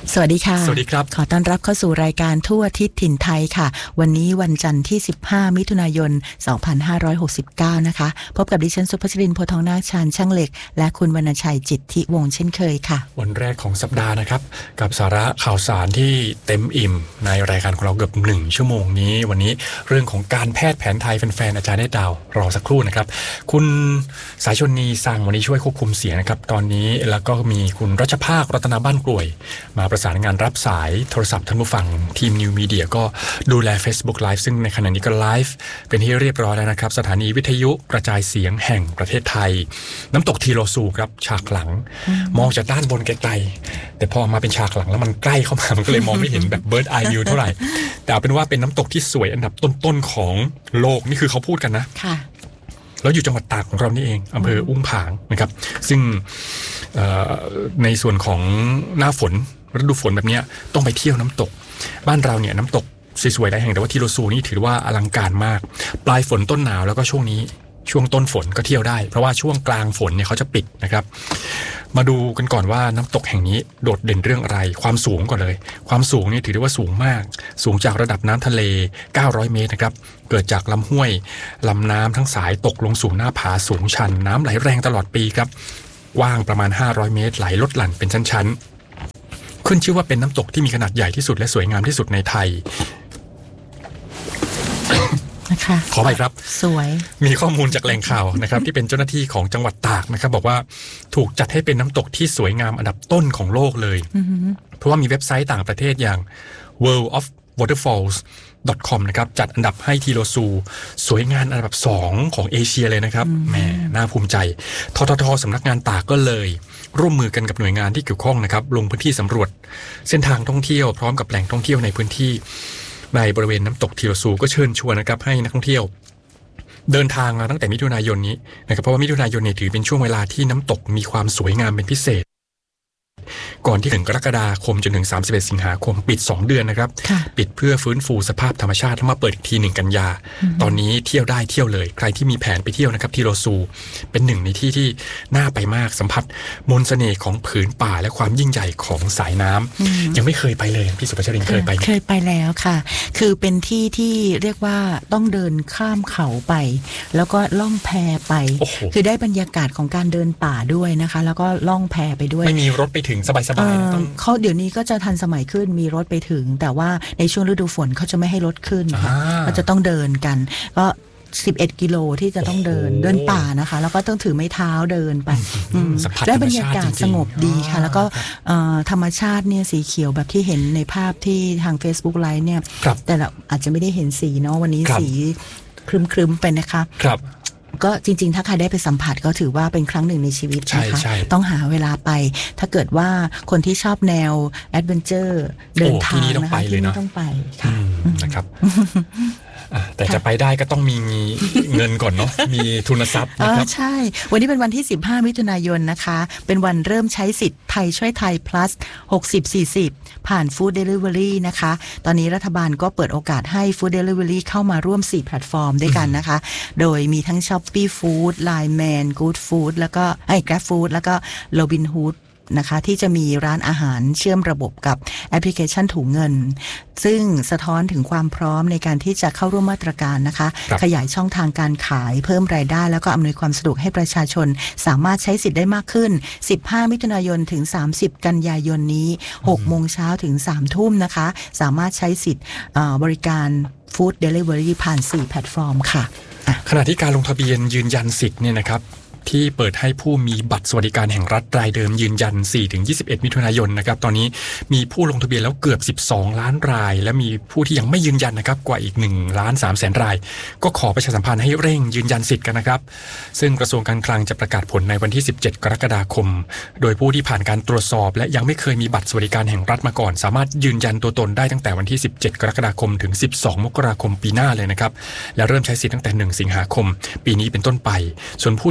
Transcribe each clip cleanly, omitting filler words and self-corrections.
สวัสดีค่ะสวัสดีครับขอต้อนรับเข้าสู่รายการทั่วอาทิศถิ่นไทยค่ะวันนี้วันจันทร์ที่15มิถุนายน2569นะคะพบกับดิฉันสุภชรินทร์โพธิ์ทองนาคชาญช่างเหล็กและคุณวรรณชัยจิตติวงศ์เช่นเคยค่ะวันแรกของสัปดาห์นะครับกับสาระข่าวสารที่เต็มอิ่มในรายการของเราเกือบ1ชั่วโมงนี้วันนี้เรื่องของการแพทย์แผนไทยแฟนๆอาจารย์ได้ดาวรอสักครู่นะครับคุณสายชนนีสั่งวันนี้ช่วยควบคุมเสียงนะครับตอนนี้แล้วก็มีคุณรัชภาครัตนาบ้านกลวยมาประสานงานรับสายโทรศัพท์ท่านผู้ฟังทีมนิวมีเดียก็ดูแล Facebook Live ซึ่งในขณะนี้ก็ไลฟ์เป็นที่เรียบร้อยแล้วนะครับสถานีวิทยุกระจายเสียงแห่งประเทศไทยน้ำตกทีโรซูครับฉากหลังมองจากด้านบนไกลๆแต่พอมาเป็นฉากหลังแล้วมันใกล้เข้ามามันก็เลยมองไม่เห็นแบบ Bird Eye View เท่าไหร่แต่เอาเป็นว่าเป็นน้ำตกที่สวยอันดับต้นๆของโลกนี่คือเขาพูดกันนะค่ะแล้วอยู่จังหวัดตากของเรานี่เองอำเภออุ้งผางนะครับซึ่งในส่วนของหน้าฝนฤดูฝนแบบนี้ต้องไปเที่ยวน้ำตกบ้านเราเนี่ยน้ำตกสวยๆหลายแห่งแต่ว่าทีโรซูนี่ถือว่าอลังการมากปลายฝนต้นหนาวแล้วก็ช่วงนี้ช่วงต้นฝนก็เที่ยวได้เพราะว่าช่วงกลางฝนเนี่ยเขาจะปิดนะครับมาดูกันก่อนว่าน้ำตกแห่งนี้โดดเด่นเรื่องอะไรความสูงก่อนเลยความสูงนี่ถือได้ว่าสูงมากสูงจากระดับน้ำทะเล900เมตรนะครับเกิดจากลำห้วยลำน้ำทั้งสายตกลงสู่หน้าผาสูงชันน้ำไหลแรงตลอดปีครับกว้างประมาณ500เมตรไหลลดหลั่นเป็นชั้นๆขึ้นชื่อว่าเป็นน้ำตกที่มีขนาดใหญ่ที่สุดและสวยงามที่สุดในไทยนะคะขอไปครับสวยมีข้อมูลจากแหล่งข่าวนะครับที่เป็นเจ้าหน้าที่ของจังหวัดตากนะครับบอกว่าถูกจัดให้เป็นน้ำตกที่สวยงามอันดับต้นของโลกเลยเพราะว่ามีเว็บไซต์ต่างประเทศอย่าง World of Waterfalls .com นะครับจัดอันดับให้ทีโรซูสวยงามอันดับ2ของเอเชียเลยนะครับแหมน่าภูมิใจททท.สำนักงานตากก็เลยร่วมมือกันกับหน่วยงานที่เกี่ยวข้องนะครับลงพื้นที่สำรวจเส้นทางท่องเที่ยวพร้อมกับแหล่งท่องเที่ยวในพื้นที่ในบริเวณน้ำตกทีโรซูก็เชิญชวนนะครับให้นักท่องเที่ยวเดินทางมาตั้งแต่มิถุนายนนี้นะครับเพราะว่ามิถุนายนเนี่ยถือเป็นช่วงเวลาที่น้ำตกมีความสวยงามเป็นพิเศษก่อนที่ถึงกรกฎาคมจนถึง31สิงหาคมปิด2เดือนนะครับปิดเพื่อฟื้นฟูสภาพธรรมชาติแล้วมาเปิดอีกที1กันยาตอนนี้เที่ยวได้เที่ยวเลยใครที่มีแผนไปเที่ยวนะครับทีโรซูเป็นหนึ่งในที่ที่น่าไปมากสัมผัสมนต์เสน่ห์ของผืนป่าและความยิ่งใหญ่ของสายน้ำยังไม่เคยไปเลยพี่สุภชรินทร์เคยไปแล้วค่ะคือเป็นที่ที่เรียกว่าต้องเดินข้ามเขาไปแล้วก็ล่องแพไปคือได้บรรยากาศของการเดินป่าด้วยนะคะแล้วก็ล่องแพไปด้วยไม่มีรถไปถึงสบายๆเขาเดี๋ยวนี้ก็จะทันสมัยขึ้นมีรถไปถึงแต่ว่าในช่วงฤดูฝนเขาจะไม่ให้รถขึ้นก็จะต้องเดินกันก็11กิโลที่จะต้องเดินป่านะคะแล้วก็ต้องถือไม้เท้าเดินไปได้บรรยากาศสงบดีค่ะแล้วก็ธรรมชาติเนี่ยสีเขียวแบบที่เห็นในภาพที่ทาง Facebook Live เนี่ยแต่เราอาจจะไม่ได้เห็นสีเนาะวันนี้สีครึ้มๆไปนะคะก็จริงๆถ้าใครได้ไปสัมผัสก็ถือว่าเป็นครั้งหนึ่งในชีวิตนะคะต้องหาเวลาไปถ้าเกิดว่าคนที่ชอบแนวแอดเวนเจอร์เดินทางนะคะที่นี่ต้องไปค่ะนะครับแต่จะไปได้ก็ต้องมีเงินก่อนเนาะมีทุนทรัพย์นะครับใช่วันนี้เป็นวันที่15มิถุนายนนะคะเป็นวันเริ่มใช้สิทธิ์ไทยช่วยไทย plus 60-40 ผ่าน Food Delivery นะคะตอนนี้รัฐบาลก็เปิดโอกาสให้ Food Delivery เข้ามาร่วม4แพลตฟอร์มด้วยกันนะคะโดยมีทั้ง Shopee Food Line Man Good Food แล้วก็Grab Food แล้วก็ Robinhoodนะคะที่จะมีร้านอาหารเชื่อมระบบกับแอปพลิเคชันถุงเงินซึ่งสะท้อนถึงความพร้อมในการที่จะเข้าร่วมมาตรการนะคะขยายช่องทางการขายเพิ่มรายได้แล้วก็อำนวยความสะดวกให้ประชาชนสามารถใช้สิทธิ์ได้มากขึ้น15มิถุนายนถึง30กันยายนนี้6โมงเช้าถึง3ทุ่มนะคะสามารถใช้สิทธิ์บริการ Food Delivery ผ่าน4แพลตฟอร์มค่ะขณะที่การลงทะเบียนยืนยันสิทธิ์เนี่ยนะครับที่เปิดให้ผู้มีบัตรสวัสดิการแห่งรัฐรายเดิมยืนยัน 4-21 มิถุนายนนะครับตอนนี้มีผู้ลงทะเบียนแล้วเกือบ12ล้านรายและมีผู้ที่ยังไม่ยืนยันนะครับกว่าอีก1.3 ล้านรายก็ขอประชาสัมพันธ์ให้เร่งยืนยันสิทธิ์กันนะครับซึ่งกระทรวงการคลังจะประกาศผลในวันที่17กรกฎาคมโดยผู้ที่ผ่านการตรวจสอบและยังไม่เคยมีบัตรสวัสดิการแห่งรัฐมาก่อนสามารถยืนยันตัวตนได้ตั้งแต่วันที่17กรกฎาคมถึง12มกราคมปีหน้าเลยนะครับและเริ่มใช้สิทธิ์ตั้งแต่1สิงหาคมปีนี้เป็นต้นไปส่วนผู้ที่ไม่ผ่าน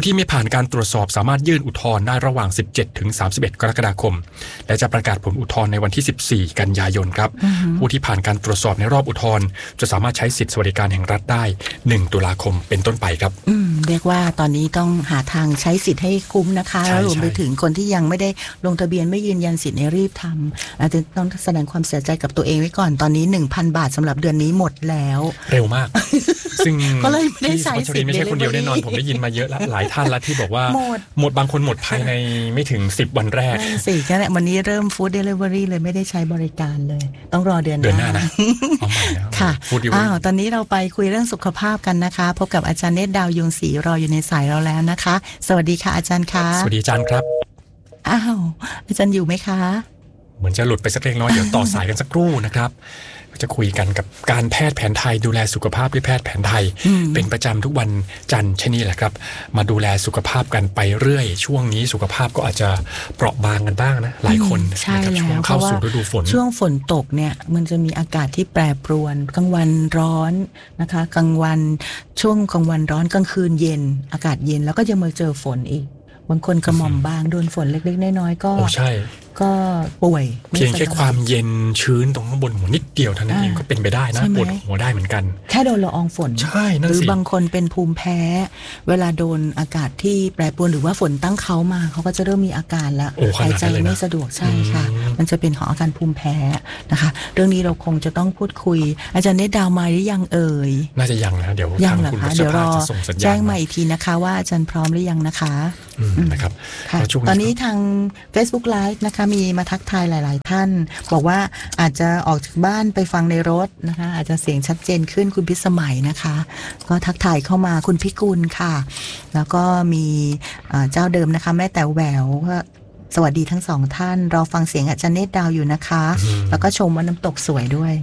านการตรวจสอบสามารถยื่นอุทธรณ์ได้ระหว่าง17ถึง31กรกฎาคมและจะประกาศผลอุทธรณ์ในวันที่14กันยายนครับผู้ที่ผ่านการตรวจสอบในรอบอุทธรณ์จะสามารถใช้สิทธิสวัสดิการแห่งรัฐได้1ตุลาคมเป็นต้นไปครับเรียกว่าตอนนี้ต้องหาทางใช้สิทธิ์ให้คุ้มนะคะแล้วรวมไปถึงคนที่ยังไม่ได้ลงทะเบียนไม่ยืนยันสิทธิ์ในรีบทำอาจจะต้องแสดงความเสียใจกับตัวเองไว้ก่อนตอนนี้ 1,000 บาทสำหรับเดือนนี้หมดแล้วเร็วมากซึ่งก็เลยไม่ได้ใช้สิทธิ์ไม่ใช่คนเดียวแน่นอนผมได้ยินมาเยอะแล้วหลายท่านแล้วที่บอกว่าหมดบางคนหมดภายในไม่ถึง10วันแรกสิแค่นี้วันนี้เริ่มฟู้ดเดลิเวอรี่เลยไม่ได้ใช้บริการเลยต้องรอเดือนหน้านะเอาใหม่แล้วค่ะตอนนี้เราไปคุยเรื่องสุขภาพกันนะคะพบกับอาจารย์เนตรดาวยุงศรีรออยู่ในสายเราแล้วนะคะสวัสดีค่ะอาจารย์คะสวัสดีอาจารย์ครับอาจารย์อยู่ไหมคะเหมือนจะหลุดไปสักเล็กน้อยเดี๋ยวต่อสายกันสักครู่นะครับจะคุยกันกับการแพทย์แผนไทยดูแลสุขภาพด้วยแพทย์แผนไทยเป็นประจำทุกวันจันทร์เช่นนี้แหละครับมาดูแลสุขภาพกันไปเรื่อยช่วงนี้สุขภาพก็อาจจะเปราะบางกันบ้างนะหลายคนนะครับช่วงเข้าสู่ฤดูฝนช่วงฝนตกเนี่ยมันจะมีอากาศที่แปรปรวนกลางวันร้อนนะคะกลางวันช่วงกลางวันร้อนกลางคืนเย็นอากาศเย็นแล้วก็จะมาเจอฝนอีกบางคนกระหม่อมบางโดนฝนเล็กๆน้อยๆก็ใช่ก็ป่วยเพียงแค่ความเย็นชื้นตรงข้างบนหัวนิดเดียวเท่านั้นเองก็เป็นไปได้นะปวดหัวได้เหมือนกันแค่โดนละอองฝนใช่หรือบางคนเป็นภูมิแพ้เวลาโดนอากาศที่แปรปรวนหรือว่าฝนตั้งเขามาเขาก็จะเริ่มมีอาการแล้วหายใจไม่สะดวกใช่ค่ะมันจะเป็นของอาการภูมิแพ้นะคะเรื่องนี้เราคงจะต้องพูดคุยอาจารย์เนตรดาวมาหรือยังเอ่ยน่าจะยังนะเดี๋ยวทางคุณเดี๋ยวรอแจ้งมาอีกทีนะคะว่าอาจารย์พร้อมหรือยังนะคะนะครับตอนนี้ทาง Facebook Live นะคะมีมาทักทายหลายๆท่านบอกว่าอาจจะออกจากบ้านไปฟังในรถนะคะอาจจะเสียงชัดเจนขึ้นคุณพิสมัยนะคะก็ทักทายเข้ามาคุณพิกุลค่ะแล้วก็มีเจ้าเดิมนะคะแม่แต่แหววก็สวัสดีทั้งสองท่านรอฟังเสียงอาจารย์เนตรดาวอยู่นะคะแล้วก็ชมว่าน้ำตกสวยด้วย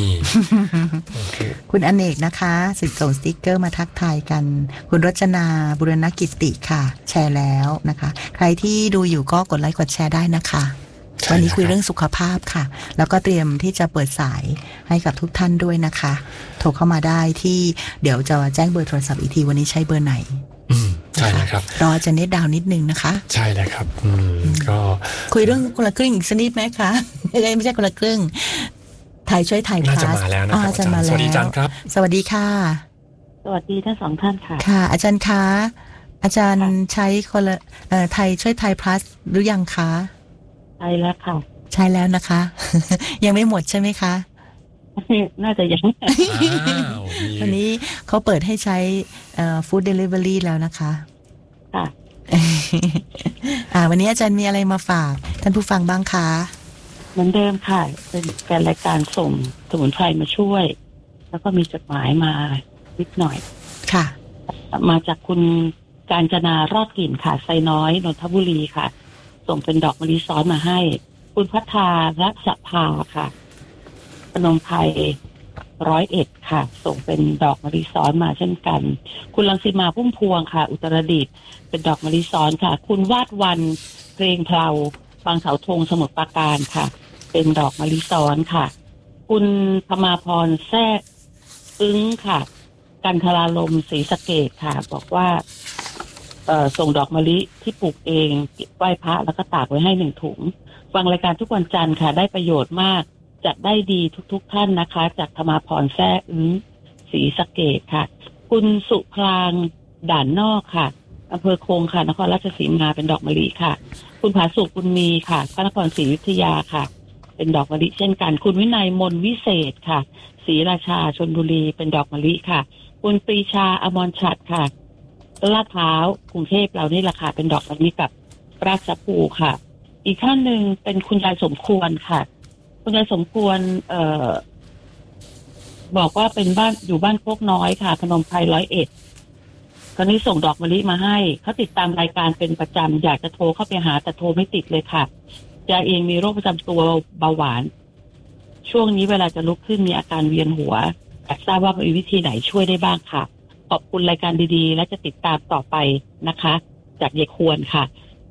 คุณอเนกนะคะส่งสติ๊กเกอร์มาทักทายกันคุณรจนาบุรณกิติค่ะแชร์แล้วนะคะใครที่ดูอยู่ก็กดไลค์กดแชร์ได้นะคะวันนี้คุยเรื่องสุขภาพค่ะแล้วก็เตรียมที่จะเปิดสายให้กับทุกท่านด้วยนะคะโทรเข้ามาได้ที่เดี๋ยวจะแจ้งเบอร์โทรศัพท์อีกทีวันนี้ใช้เบอร์ไหนใช่เลยครับรอจะเน็ตดาวนิดนึงนะคะใช่เลยครับก็คุยเรื่องคนละครึ่งอีกสักนิดไหมคะไม่ใช่คนละครึ่งไทยช่วยไทยน่าจะมาแล้วนะครับอาจารย์สวัสดีอาจารย์ครับสวัสดีค่ะสวัสดีทั้งสองท่านค่ะค่ะอาจารย์คะอาจารย์ใช้คนละไทยช่วยไทย plus หรือยังคะใช่แล้วค่ะใช่แล้วนะคะยังไม่หมดใช่ไหมคะน่าจะยังวันนี้เขาเปิดให้ใช้ฟู้ดเดลิเวอรี่แล้วนะคะค่ะวันนี้อาจารย์มีอะไรมาฝากท่านผู้ฟังบ้างคะเหมือนเดิมค่ะเป็นการรายการส่งสมุนไพรมาช่วยแล้วก็มีจดหมายมานิดหน่อยค่ะมาจากคุณกาญจนารอดกลิ่นค่ะไซน้อยนนทบุรีค่ะส่งเป็นดอกมะลิซ้อนมาให้คุณพัฒนารัศภาค่ะพนมไพร101ค่ะส่งเป็นดอกมะลิซ้อนมาเช่นกันคุณรังสีมาพุ่มพวงค่ะอุตรดิตถ์เป็นดอกมะลิซ้อนค่ะคุณวาดวันเพลงเพลาบางเสาธงสมุทรปราการค่ะเป็นดอกมะลิซ้อนค่ะคุณธมาพรแท้อึ้งค่ะกันทราลมศรีสะเกษค่ะบอกว่าส่งดอกมะลิที่ปลูกเองไหว้พระแล้วก็ตากไว้ให้1ถุงฟังรายการทุกวันจันทร์ค่ะได้ประโยชน์มากจะได้ดีทุกท่านนะคะจากธมาพรแท้อึ้งศรีสะเกษค่ะคุณสุพรางด่านนอกค่ะอำเภอคงค่ะนครราชสีมาเป็นดอกมะลิค่ะคุณผาสุกบุญมีค่ะพระนครศรีอยุธยาค่ะเป็นดอกมะลิเช่นกันคุณวินัยมนวิเศษค่ะศรีราชาชลบุรีเป็นดอกมะลิค่ะคุณปรีชาอมรฉัตรค่ะลาดพร้าวกรุงเทพเรานี่ราคาเป็นดอกมะลิกับราชภูค่ะอีกท่านหนึ่งเป็นคุณยายสมควรค่ะคุณยายสมควรบอกว่าเป็นบ้านอยู่บ้านโคกน้อยค่ะพนมไพร101คราวนี้ส่งดอกมะลิมาให้เขาติดตามรายการเป็นประจำอยากจะโทรเข้าไปหาแต่โทรไม่ติดเลยค่ะยายเองมีโรคประจำตัวเบาหวานช่วงนี้เวลาจะลุกขึ้นมีอาการเวียนหัวอยากทราบว่ามีวิธีไหนช่วยได้บ้างค่ะขอบคุณรายการดีๆและจะติดตามต่อไปนะคะจากยายควรค่ะ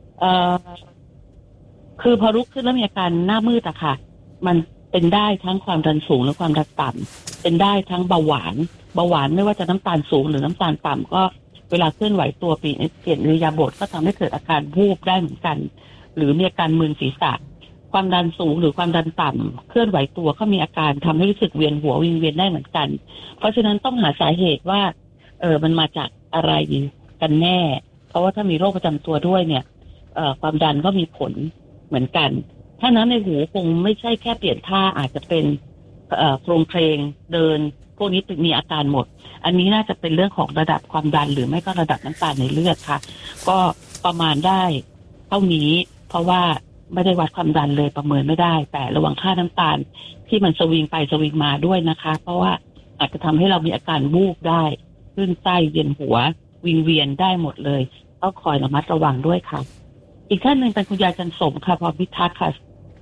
คือพอลุกขึ้นแล้วมีอาการหน้ามืดอะค่ะมันเป็นได้ทั้งความดันสูงและความดันต่ำเป็นได้ทั้งเบาหวานไม่ว่าจะน้ำตาลสูงหรือน้ำตาลต่ำก็เวลาเคลื่อนไหวตัวเปลี่ยนอิริยาบถก็ทำให้เกิดอาการวูบได้เหมือนกัน หรือมีอาการมึนศีรษะความดันสูงหรือความดันต่ำเคลื่อนไหวตัวก็มีอาการทำให้รู้สึกเวียนหัววิงเวียนได้เหมือนกันเพราะฉะนั้นต้องหาสาเหตุว่ามันมาจากอะไรกันแน่เพราะว่าถ้ามีโรคประจำตัวด้วยเนี่ยความดันก็มีผลเหมือนกันถ้าน้ำในหูคงไม่ใช่แค่เปลี่ยนท่าอาจจะเป็นโครงเพลงเดินพวกนี้มีอาการหมดอันนี้น่าจะเป็นเรื่องของระดับความดันหรือไม่ก็ระดับน้ำตาลในเลือดค่ะก็ประมาณได้เท่านี้เพราะว่าไม่ได้วัดความดันเลยประเมินไม่ได้แต่ระวังค่าน้ำตาลที่มันสวิงไปสวิงมาด้วยนะคะเพราะว่าอาจจะทำให้เรามีอาการวูบได้คลื่นไส้เวียนหัววิงเวียนได้หมดเลยต้องคอยระมัดระวังด้วยค่ะอีกท่านหนึ่งเป็นคุณยายจันสมค่ะพอพิทักษ์ค่ะ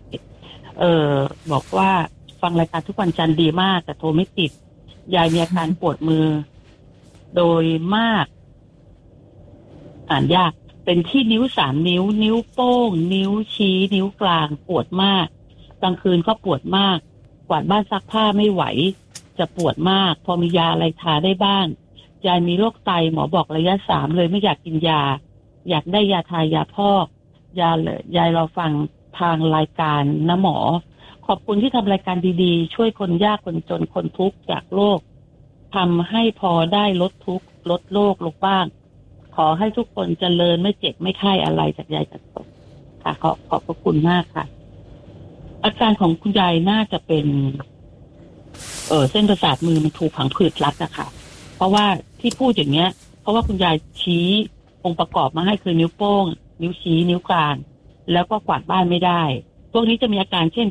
บอกว่าฟังรายการทุกวันจันทร์ดีมากแต่โทรไม่ติดยายมีอาการปวดมือโดยมากอ่านยากเป็นที่นิ้ว3 นิ้วนิ้วโป้งนิ้วชี้นิ้วกลางปวดมากกลางคืนก็ปวดมากกวาดบ้านซักผ้าไม่ไหวจะปวดมากพอมียาอะไรทาได้บ้างยายมีโรคไตหมอบอกระยะ3เลยไม่อยากกินยาอยากได้ยาทายาพอกยายเราฟังทางรายการนะหมอขอบคุณที่ทำรายการดีๆช่วยคนยากคนจนคนทุกข์จากโรคทำให้พอได้ลดทุกข์ลดโรคลงบ้างขอให้ทุกคนเจริญไม่เจ็บไม่ไข้อะไรจากยายจันสมค่ะขอบพระคุณมากค่ะอาการของคุณยายน่าจะเป็นเส้นประสาทมือมันถูกผังผืดรัดอะค่ะเพราะว่าที่พูดอย่างเงี้ยเพราะว่าคุณยายชี้องค์ประกอบมาให้คือนิ้วโป้งนิ้วชี้นิ้วกลางแล้วก็กวาดบ้านไม่ได้พวกนี้จะมีอาการเช่น